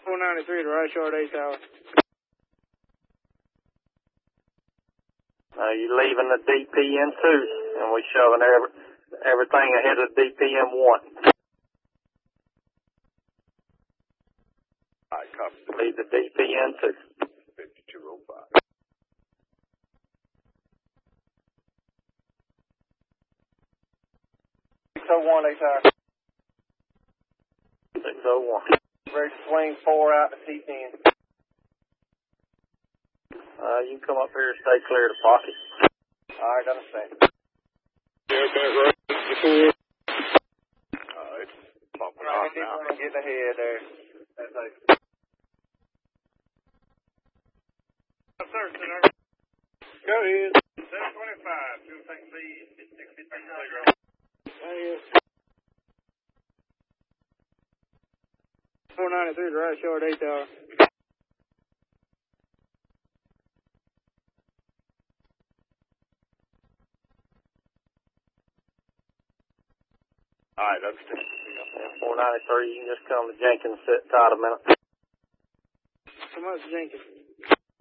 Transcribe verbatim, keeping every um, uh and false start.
four ninety-three to right short eight tower. Uh, you leaving the D P M two, and we shoving every, everything ahead of D P M one. Alright, copy. Leave the D P M two. fifty-two oh five. six oh one eight tower. six oh one. Ready to swing four out to T ten. Uh, you can come up here and stay clear of the pocket. Alright, understand. Alright. Bumping Alright, off now. I'm getting ahead there. That's nice. Yes, sir, Senator. Go ahead. seven twenty-five, two thing B, sixty-three Playground. four ninety-three to right short eight tower. Alright, understand. four ninety-three, you can just come to Jenkins, sit tight a minute. Come on, Jenkins.